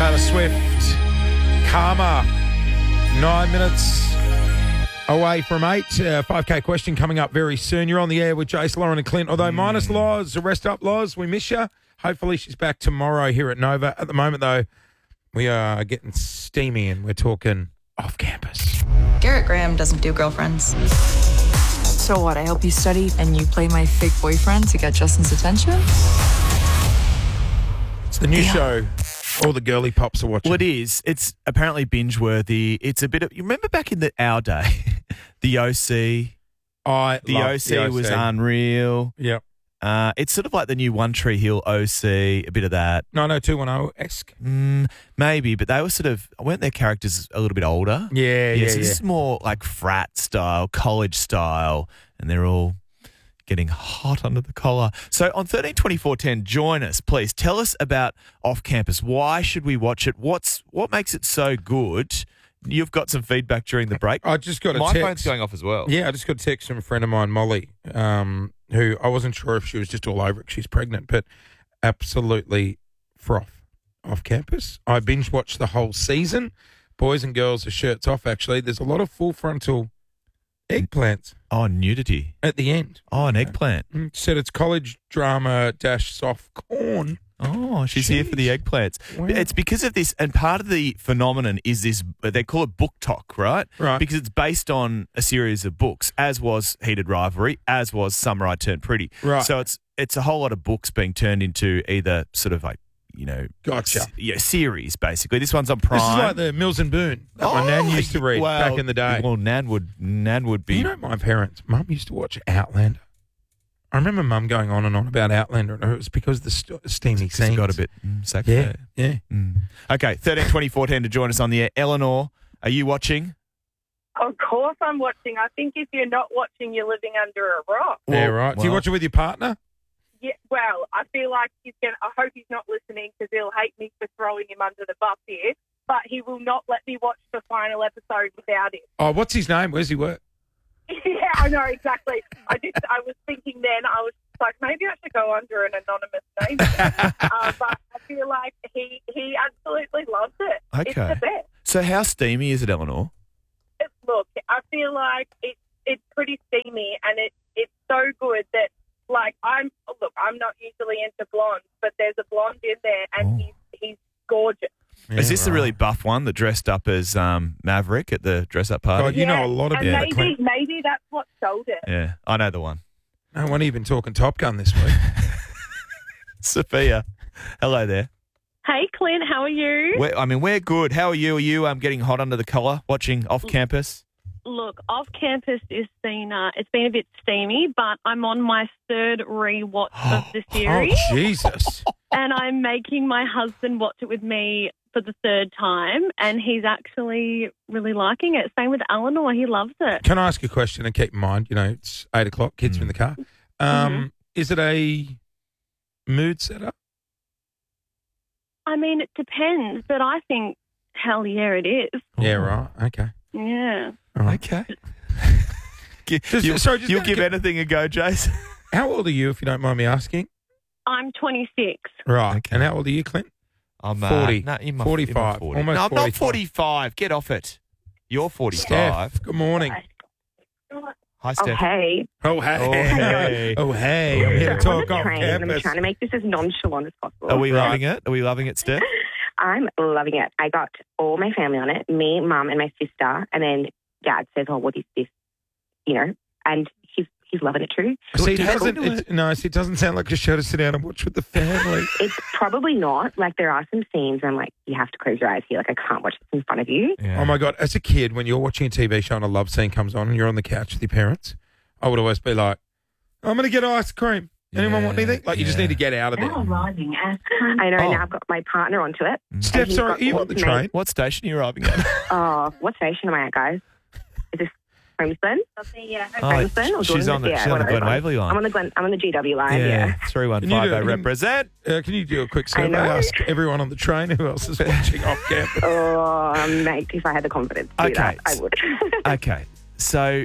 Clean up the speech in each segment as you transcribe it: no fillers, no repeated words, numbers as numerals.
Taylor Swift, Karma, 9 minutes away from 8. 5K question coming up very soon. You're on the air with Jace, Lauren and Clint. Although minus Loz, rest up Loz, we miss you. Hopefully she's back tomorrow here at Nova. At the moment though, we are getting steamy and we're talking off campus. Garrett Graham doesn't do girlfriends. So what, I help you study and you play my fake boyfriend to get Justin's attention? It's the new show all the girly pops are watching. Well, it is. It's apparently binge-worthy. It's a bit of... You remember back in our day, the OC? The OC was unreal. Yep. It's sort of like the new One Tree Hill OC, a bit of that. 90210-esque. Maybe, but they were sort of... Weren't their characters a little bit older? Yeah. So this is more like frat style, college style, and they're all getting hot under the collar. So on 132410, join us, please. Tell us about Off Campus. Why should we watch it? What makes it so good? You've got some feedback during the break. I just got a My text. phone's going off as well. Yeah, I just got a text from a friend of mine, Molly, who I wasn't sure if she was just all over it. She's pregnant, but absolutely froth Off Campus. I binge watched the whole season. Boys and girls are shirts off, actually. There's a lot of full frontal eggplants Oh, nudity. at the end. Oh, an eggplant. Said it's college drama - soft corn. Oh, she's here for the eggplants. Wow. It's because of this, and part of the phenomenon is this, they call it book talk, right? Right. Because it's based on a series of books, as was Heated Rivalry, as was Summer I Turned Pretty. Right. So it's a whole lot of books being turned into either sort of like, Gotcha. series, basically. This one's on Prime. This is like the Mills and Boone that my nan used to read back in the day. Well, Nan would be... You know, my parents, Mum used to watch Outlander. I remember Mum going on and on about Outlander, and it was because the steamy It's scenes. got a bit sacred. Yeah. Okay, 132410 to join us on the air. Eleanor, are you watching? Of course I'm watching. I think if you're not watching, you're living under a rock. Yeah, right. Do you watch it with your partner? Yeah, well, I feel like I hope he's not listening because he'll hate me for throwing him under the bus here, but he will not let me watch the final episode without him. Oh, what's his name? Where's he work? Yeah, I know, exactly. I was thinking then, I was like, maybe I should go under an anonymous name. But I feel like he absolutely loves it. Okay. It's the best. So how steamy is it, Eleanor? Look, I feel like it's pretty steamy and it's so good that, like, I'm not usually into blondes, but there's a blonde in there and he's gorgeous. Yeah, Is this the really buff one that dressed up as Maverick at the dress-up party? God, you know a lot and about it. maybe that's what sold it. Yeah, I know the one. No one even talking Top Gun this week. Sophia, hello there. Hey, Clint, how are you? We're good. How are you? Are you getting hot under the collar watching Off Campus? Look, Off Campus it's been a bit steamy, but I'm on my third rewatch of the series, Oh, Jesus. and I'm making my husband watch it with me for the third time, and he's actually really liking it. Same with Eleanor, he loves it. Can I ask a question and keep in mind, it's 8 o'clock, kids are in the car. Is it a mood setter? I mean, it depends, but I think, hell yeah, it is. Yeah, right. Okay. Yeah. All right. Okay. Just You'll gonna give get- anything a go, Jace? How old are you, if you don't mind me asking? I'm 26. Right. Okay. And how old are you, Clint? I'm 40. No, in my 45. 40. Almost No, I'm 45. not 45. Get off it. You're 45. Steph, good morning. Hi, Steph. Hey. Oh, hey. Oh, hey. Oh, hey. I'm here to I'm on talk the off train and I'm campus. trying to make this as nonchalant as possible. Are we loving it? Are we loving it, Steph? I'm loving it. I got all my family on it, me, Mum, and my sister, and then Dad says, "Oh, what is this?" And he's loving it too. See, It's it doesn't sound like a show to sit down and watch with the family. It's probably not. Like, there are some scenes I'm like, you have to close your eyes here. Like, I can't watch this in front of you. Oh, my God. As a kid, when you're watching a TV show and a love scene comes on and you're on the couch with your parents, I would always be like, I'm going to get ice cream. Anyone want anything? Like, you just need to get out of there. I know, now I've got my partner onto it. Steph, And he's sorry, got are you all on the his train? mates. What station are you arriving at? Oh, what station am I at, guys? Is this Homespun? Yeah. Homespun or she's on the Glen Waverley line. I'm on the GW line, yeah. 3150 represent. Can you do a quick survey? know. Ask everyone on the train who else is watching off campus. Oh, mate, if I had the confidence to do that, I would. Okay, so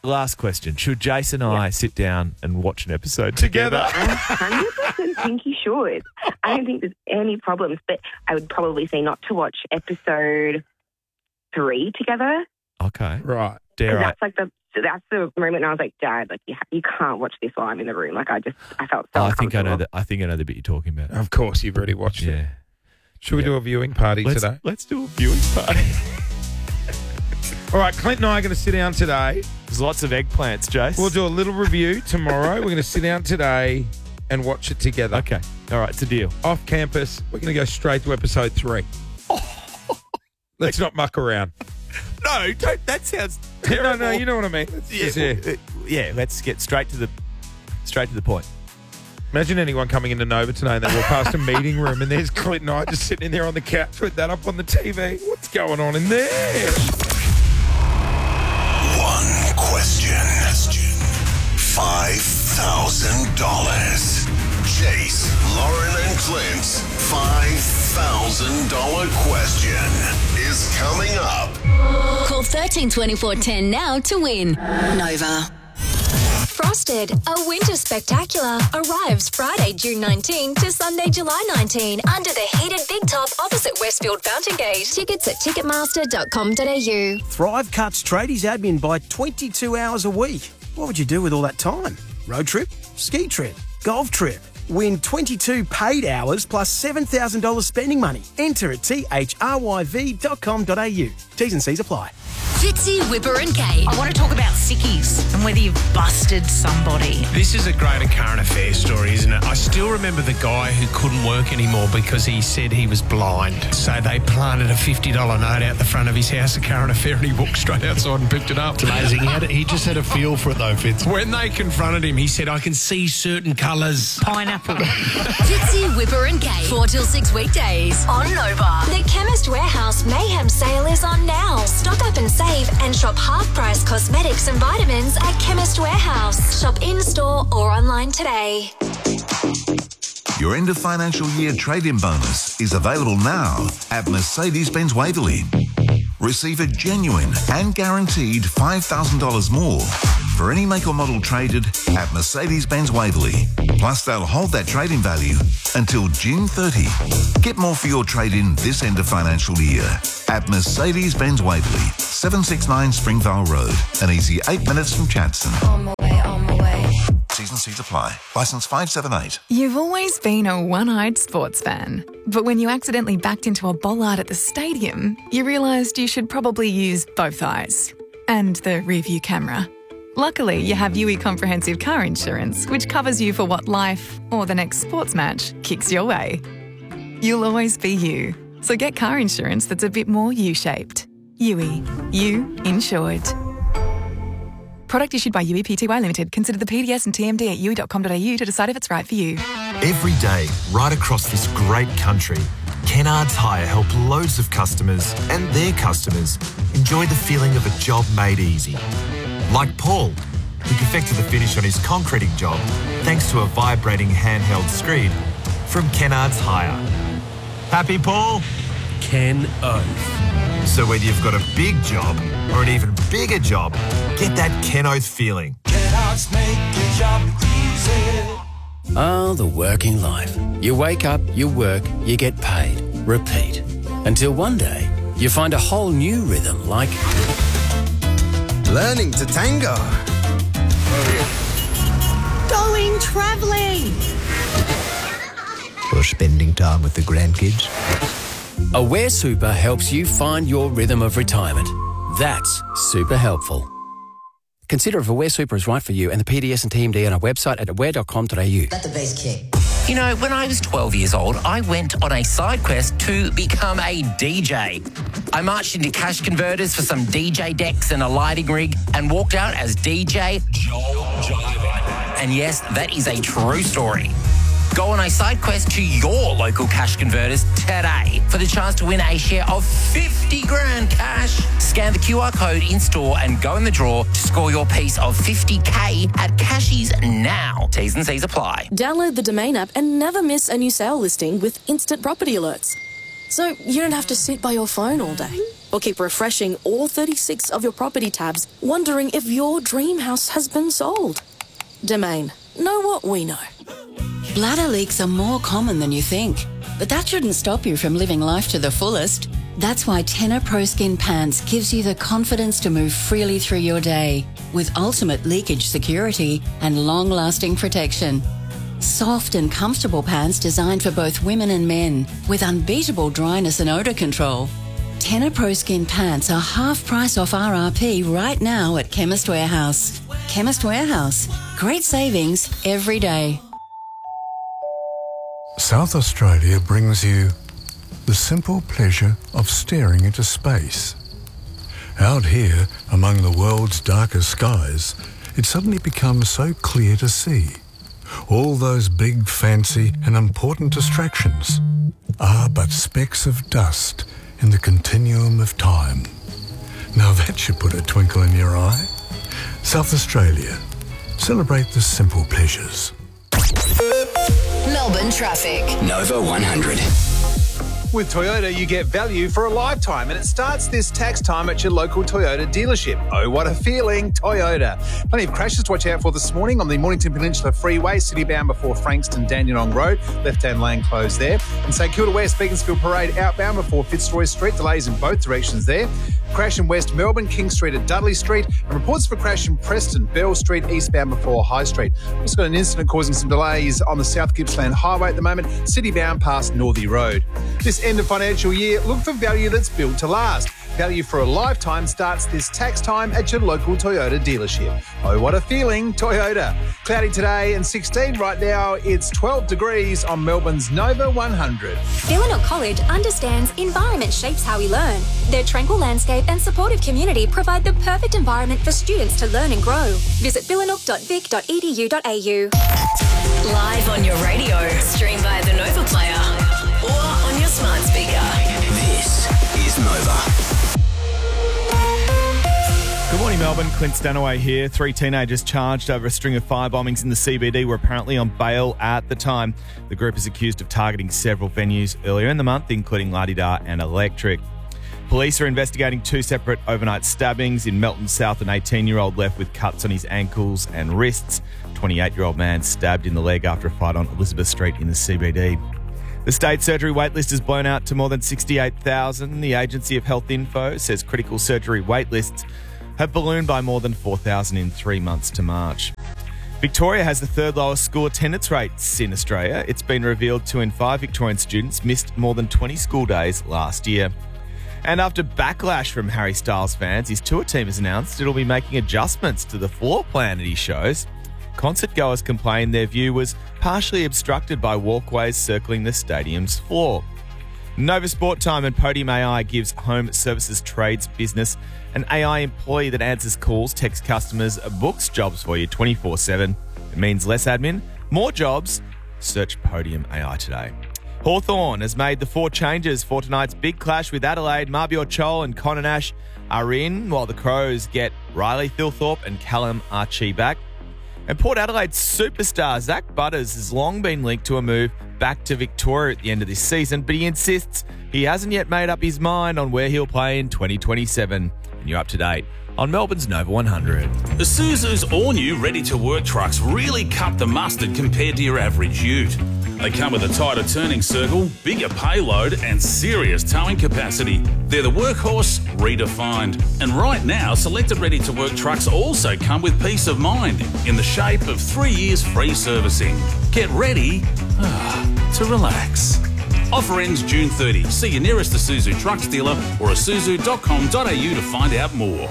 last question. Should Jason and I sit down and watch an episode Together. I 100% think you should. I don't think there's any problems, but I would probably say not to watch episode 3 together. Okay. Right. Dare I? That's the moment I was like, Dad, like you can't watch this while I'm in the room. Like I felt so I think I know uncomfortable. I think I know the bit you're talking about. Of course, you've already watched it. Yeah. Should we do a viewing party today? Let's do a viewing party. All right, Clint and I are going to sit down today. There's lots of eggplants, Jace. We'll do a little review tomorrow. We're going to sit down today and watch it together. Okay. All right, it's a deal. Off campus, we're going to go straight to episode 3. Let's not muck around. No, that sounds terrible. No, you know what I mean. Let's get straight to the point. Imagine anyone coming into Nova today and they walk past a meeting room and there's Clint and I just sitting in there on the couch with that up on the TV. What's going on in there? One question. $5,000. Chase, Lauren and Clint's $5,000 question is coming up. Call 132410 now to win. Nova. Frosted, a winter spectacular, arrives Friday, June 19 to Sunday, July 19 under the heated Big Top opposite Westfield Fountain Gate. Tickets at ticketmaster.com.au. Thrive cuts tradies admin by 22 hours a week. What would you do with all that time? Road trip? Ski trip? Golf trip? Win 22 paid hours plus $7,000 spending money. Enter at thryv.com.au. T's and C's apply. Fitzy, Whipper and Kate. I want to talk about sickies and whether you've busted somebody. This is a great current affair story, isn't it? I still remember the guy who couldn't work anymore because he said he was blind. So they planted a $50 note out the front of his house, a current affair, and he walked straight outside and picked it up. It's amazing. He just had a feel for it though, Fitz. When they confronted him, he said, I can see certain colours. Pineapple. Fitzy, Whipper and Kate. 4 till 6 weekdays on Nova. The Chemist Warehouse Mayhem sale is on now. Stock up and save and shop half-price cosmetics and vitamins at Chemist Warehouse. Shop in-store or online today. Your end of financial year trade-in bonus is available now at Mercedes-Benz Waverley. Receive a genuine and guaranteed $5,000 more for any make or model traded at Mercedes-Benz Waverley. Plus, they'll hold that trade-in value until June 30. Get more for your trade-in this end of financial year at Mercedes-Benz Waverley, 769 Springvale Road. An easy 8 minutes from Chadstone. On my way. T's and C's apply. Licence 578. You've always been a one-eyed sports fan. But when you accidentally backed into a bollard at the stadium, you realised you should probably use both eyes. And the rear-view camera. Luckily, you have UE Comprehensive Car Insurance, which covers you for what life, or the next sports match, kicks your way. You'll always be you. So get car insurance that's a bit more U-shaped. UE. You insured. Product issued by UE Pty Limited. Consider the PDS and TMD at UE.com.au to decide if it's right for you. Every day, right across this great country, Kennards Hire help loads of customers and their customers enjoy the feeling of a job made easy. Like Paul, who perfected the finish on his concreting job thanks to a vibrating handheld screed from Kennards Hire. Happy, Paul? Ken Oath. So whether you've got a big job or an even bigger job, get that Ken Oath feeling. Kennards make your job easy. Oh, the working life. You wake up, you work, you get paid. Repeat. Until one day, you find a whole new rhythm like... learning to tango. Going travelling. Or spending time with the grandkids. Aware Super helps you find your rhythm of retirement. That's super helpful. Consider if Aware Super is right for you and the PDS and TMD on our website at aware.com.au. Let the bass kick. You know, when I was 12 years old, I went on a side quest to become a DJ. I marched into cash converters for some DJ decks and a lighting rig and walked out as DJ Joel Jive. And yes, that is a true story. Go on a side quest to your local cash converters today for the chance to win a share of 50 grand cash. Scan the QR code in store and go in the draw to score your piece of 50K at Cashies now. T's and C's apply. Download the Domain app and never miss a new sale listing with instant property alerts. so you don't have to sit by your phone all day or keep refreshing all 36 of your property tabs wondering if your dream house has been sold. Domain. Know what we know. Bladder leaks are more common than you think, but that shouldn't stop you from living life to the fullest. That's why Tenor Pro Skin Pants gives you the confidence to move freely through your day with ultimate leakage security and long-lasting protection. Soft and comfortable pants designed for both women and men with unbeatable dryness and odour control. Tenor Pro Skin Pants are half price off RRP right now at Chemist Warehouse. Chemist Warehouse. Great savings every day. South Australia brings you the simple pleasure of staring into space. Out here, among the world's darkest skies, it suddenly becomes so clear to see. All those big, fancy and important distractions are but specks of dust in the continuum of time. Now that should put a twinkle in your eye. South Australia. Celebrate the simple pleasures. Melbourne traffic. Nova 100. With Toyota, you get value for a lifetime, and it starts this tax time at your local Toyota dealership. Oh, what a feeling, Toyota. Plenty of crashes to watch out for this morning on the Mornington Peninsula Freeway, city-bound before Frankston Dandenong Road, left-hand lane closed there. And St Kilda West, Beaconsfield Parade outbound before Fitzroy Street, delays in both directions there. Crash in West Melbourne, King Street at Dudley Street, and reports for crash in Preston, Bell Street, eastbound before High Street. Also got an incident causing some delays on the South Gippsland Highway at the moment, city-bound past Northey Road. This end of financial year, look for value that's built to last. Value for a lifetime starts this tax time at your local Toyota dealership. Oh, what a feeling, Toyota. Cloudy today and 16 right now. It's 12 degrees on Melbourne's Nova 100. Villanuk College understands environment shapes how we learn. Their tranquil landscape and supportive community provide the perfect environment for students to learn and grow. Visit villanuk.vic.edu.au. Live on your radio, stream via the Nova Player or on your smart speaker. This is Nova. Good morning, Melbourne. Clint Stanaway here. 3 teenagers charged over a string of firebombings in the CBD were apparently on bail at the time. The group is accused of targeting several venues earlier in the month, including La Di Da and Electric. Police are investigating 2 separate overnight stabbings in Melton South. An 18-year-old left with cuts on his ankles and wrists. 28-year-old man stabbed in the leg after a fight on Elizabeth Street in the CBD. The state surgery waitlist has blown out to more than 68,000. The Agency of Health Info says critical surgery waitlists have ballooned by more than 4,000 in 3 months to March. Victoria has the 3rd lowest school attendance rates in Australia. It's been revealed 2 in 5 Victorian students missed more than 20 school days last year. And after backlash from Harry Styles fans, his tour team has announced it'll be making adjustments to the floor plan at his shows. Concert goers complained their view was partially obstructed by walkways circling the stadium's floor. Nova Sport Time and Podium AI gives home services trades business an AI employee that answers calls, texts customers, books jobs for you 24/7. It means less admin, more jobs. Search Podium AI today. Hawthorn has made the 4 changes for tonight's big clash with Adelaide. Mabior Chol and Connor Nash are in, while the Crows get Riley Thilthorpe and Callum Archie back. And Port Adelaide's superstar Zach Butters has long been linked to a move back to Victoria at the end of this season, but he insists he hasn't yet made up his mind on where he'll play in 2027. And you're up to date on Melbourne's Nova 100. Isuzu's all-new ready-to-work trucks really cut the mustard compared to your average ute. They come with a tighter turning circle, bigger payload and serious towing capacity. They're the workhorse redefined. And right now, selected ready-to-work trucks also come with peace of mind in the shape of 3 years free servicing. Get ready to relax. Offer ends June 30. See your nearest Isuzu trucks dealer or isuzu.com.au to find out more.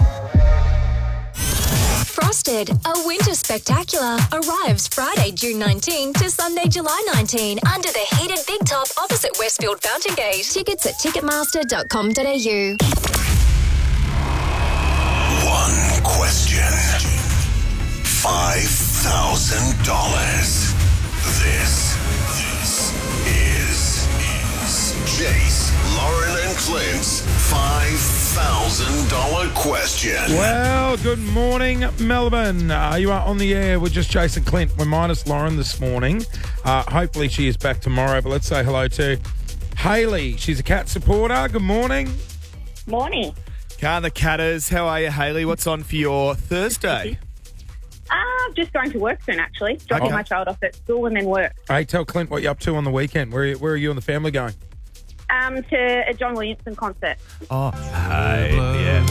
Frosted, a winter spectacular, arrives Friday, June 19 to Sunday, July 19 under the heated Big Top opposite Westfield Fountain Gate. Tickets at ticketmaster.com.au. One question. $5,000. This is Jace, Lauren and Clint's $5,000 question. Well, good morning, Melbourne. You are on the air with just Jason Clint. We're minus Lauren this morning. Hopefully she is back tomorrow, but let's say hello to Hayley, she's a cat supporter. Good morning. Morning. Car the Catters. How are you, Hayley? What's on for your Thursday? Just going to work soon, actually. Dropping Okay. my child off at school and then work. Hey, tell Clint what you're up to on the weekend. Where are you and the family going? To a John Williamson concert. Oh, hey, yeah.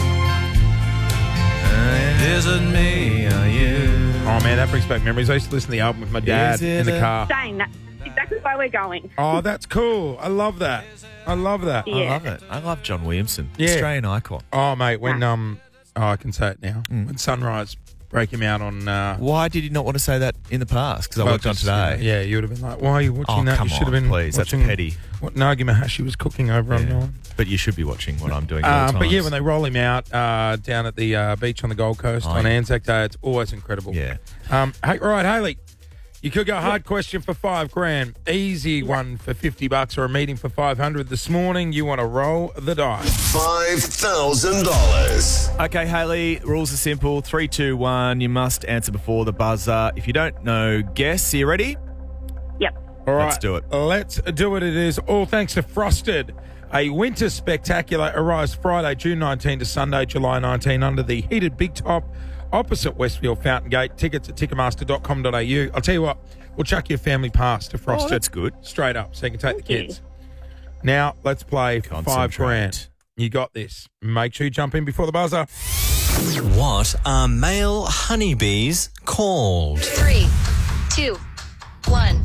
Is it me or you? Oh, man, that brings back memories. I used to listen to the album with my dad in the car. Shane, that's exactly why we're going. Oh, that's cool. I love that. I love that. Yeah. I love it. I love John Williamson. Yeah. Australian icon. Oh, mate, when I can say it now. When Sunrise break him out on. Why did you not want to say that in the past? Because I worked on today. Yeah, you would have been like, "Why are you watching that? Come You should have on, been please. That's watching petty. what Nagi Mahashi was cooking over on Nine." But you should be watching what I'm doing. At all But yeah, times. when they roll him out down at the beach on the Gold Coast on Anzac Day, it's always incredible. Yeah. Hey, right, Hayley. You could go hard question for $5,000, easy one for $50, or a meeting for $500. This morning, you want to roll the dice. $5,000. Okay, Hayley, rules are simple. 3, 2, 1. You must answer before the buzzer. If you don't know, guess. Are you ready? Yep. All right, Let's do it. Let's do it. It is all thanks to Frosted. A winter spectacular arrives Friday, June 19 to Sunday, July 19 under the heated Big Top opposite Westfield Fountain Gate. Tickets at ticketmaster.com.au. I'll tell you what, we'll chuck your family pass to Frosted. Oh, that's good. Straight up, so you can take the kids. Now, let's play for $5,000. You got this. Make sure you jump in before the buzzer. What are male honeybees called? 3, 2, 1.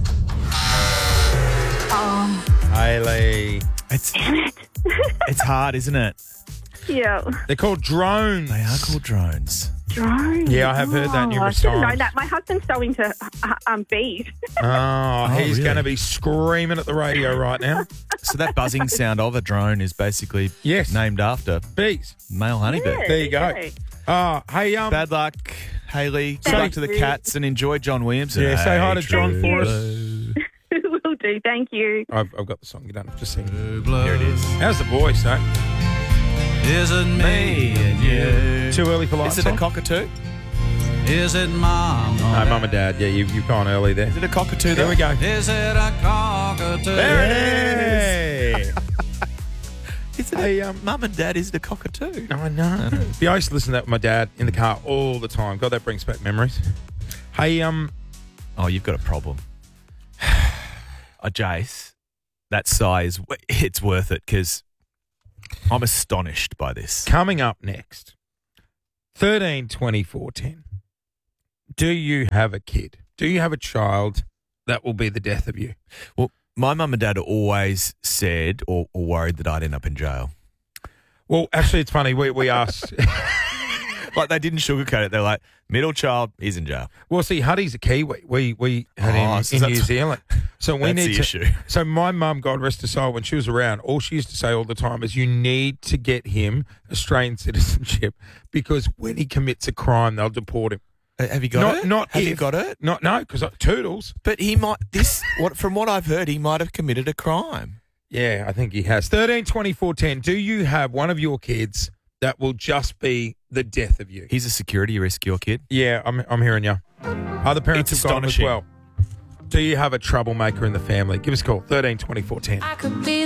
Oh. Hayley. It's hard, isn't it? Yeah. They're called drones. They are called drones. Drones. Yeah, I have heard that numerous I should have known times. that. My husband's so into bees. Oh, he's really? going to be screaming at the radio right now. So that buzzing sound of a drone is basically named after bees. Male honeybee. Yeah, There you go. Hey, bad luck, Hayley. Good Thank luck to the you. cats and enjoy John Williamson. Yeah, say hi to John for us. Will do. Thank you. I've got the song. You don't have to sing. Here it is. How's the voice, though? Is it me and you? Too early for light Is it a cockatoo? Is it mom? No, mum and dad. Yeah, you've gone early there. Is it a cockatoo? There we go. Is it a cockatoo? There it is. Is it mum and dad, is it a cockatoo? I know. Yeah, I used to listen to that with my dad in the car all the time. God, that brings back memories. Hey, Oh, you've got a problem. Jace, that sigh it's worth it because I'm astonished by this. Coming up next, 13, 24, 10. Do you have a kid? Do you have a child that will be the death of you? Well, my mum and dad always said or worried that I'd end up in jail. Well, actually, it's funny. We asked. Like, they didn't sugarcoat it. They're like, middle child, he's in jail. Well, see, Huddy's a Kiwi. We had him so in that's- New Zealand. So we that's need the to. issue. So my mum, God rest her soul, when she was around, all she used to say all the time is, "You need to get him Australian citizenship because when he commits a crime, they'll deport him." Have you got it? Have you got it? No, because Toodles. But he might. From what I've heard, he might have committed a crime. Yeah, I think he has. 13, 24, 10. Do you have one of your kids that will just be the death of you? He's a security risk, your kid. Yeah, I'm hearing you. Other parents It's have gone as astonishing. well. Do you have a troublemaker in the family? Give us a call, 13, 24, 10. I could be